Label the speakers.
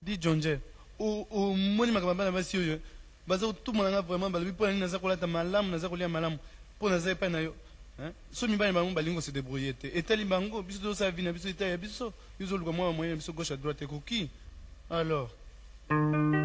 Speaker 1: Dis Jonje, au moni makabamba na basi baza tout monanga vraiment balobi pour nini naza kolata malamu naza kolia malamu pour naza epai na yo hein so mibali bango balingo se débrouiller te etali bango biso to sa vie na biso eta ya biso biso luka mwa moyen biso gauche à droite ekoki alors